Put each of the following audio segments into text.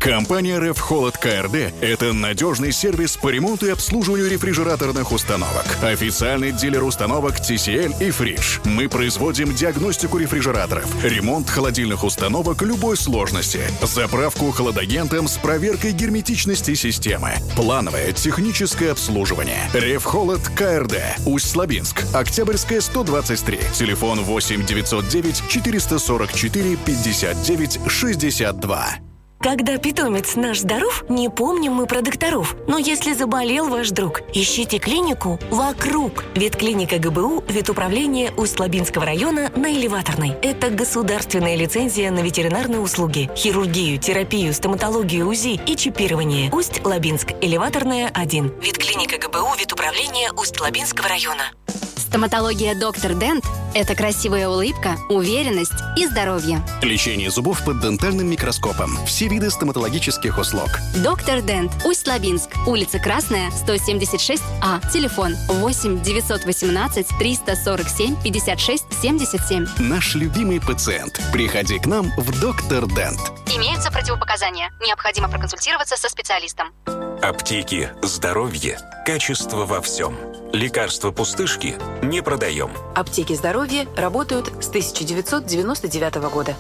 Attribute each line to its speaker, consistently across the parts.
Speaker 1: Компания «Рефхолод КРД» — это надежный сервис по ремонту и обслуживанию рефрижераторных установок. Официальный дилер установок TCL и Fridge. Мы производим диагностику рефрижераторов, ремонт холодильных установок любой сложности, заправку холодагентом с проверкой герметичности системы, плановое техническое обслуживание. «Рефхолод КРД», Усть-Лабинск, Октябрьская, 123, телефон 8 909 444 59 62.
Speaker 2: Когда питомец наш здоров, не помним мы про докторов. Но если заболел ваш друг, ищите клинику вокруг. Ветклиника ГБУ, ветуправление Усть-Лабинского района на Элеваторной. Это государственная лицензия на ветеринарные услуги, хирургию, терапию, стоматологию, УЗИ и чипирование. Усть-Лабинск, Элеваторная, 1. Ветклиника ГБУ, ветуправление Усть-Лабинского района.
Speaker 3: Стоматология «Доктор Дент» – это красивая улыбка, уверенность и здоровье.
Speaker 1: Лечение зубов под дентальным микроскопом. Все виды стоматологических услуг.
Speaker 3: «Доктор Дент», Усть-Лабинск, улица Красная, 176А. Телефон 8 918 347 56 77.
Speaker 1: Наш любимый пациент. Приходи к нам в «Доктор Дент».
Speaker 3: Имеются противопоказания. Необходимо проконсультироваться со специалистом.
Speaker 4: Аптеки, здоровье, качество во всем. Лекарства пустышки не продаем.
Speaker 2: Аптеки здоровья работают с 1999 года.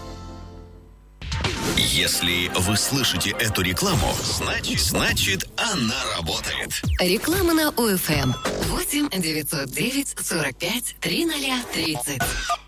Speaker 5: Если вы слышите эту рекламу, значит она работает.
Speaker 6: Реклама на ОФМ 8 909 45 3030.